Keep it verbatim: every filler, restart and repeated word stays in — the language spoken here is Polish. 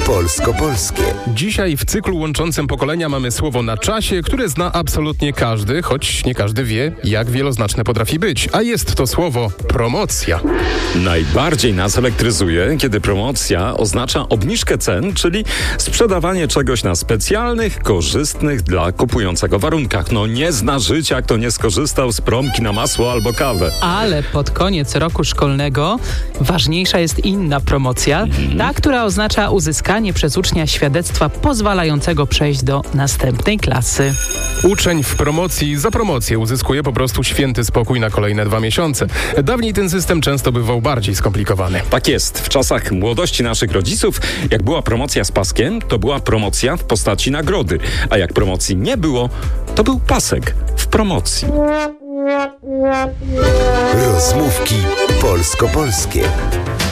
polsko-polskie. Dzisiaj w cyklu łączącym pokolenia mamy słowo na czasie, które zna absolutnie każdy, choć nie każdy wie, jak wieloznaczne potrafi być. A jest to słowo promocja. Najbardziej nas elektryzuje, kiedy promocja oznacza obniżkę cen, czyli sprzedawanie czegoś na specjalnych, korzystnych dla kupującego warunkach. No nie zna życia, kto nie skorzystał z promki na masło albo kawę. Ale pod koniec roku szkolnego ważniejsza jest inna promocja, mhm. ta, która oznacza uzyskanie przez ucznia świadectwa pozwalającego przejść do następnej klasy. Uczeń w promocji za promocję uzyskuje po prostu święty spokój na kolejne dwa miesiące. Dawniej ten system często bywał bardziej skomplikowany. Tak jest. W czasach młodości naszych rodziców, jak była promocja z paskiem, to była promocja w postaci nagrody. A jak promocji nie było, to był pasek w promocji. Rozmówki polsko-polskie.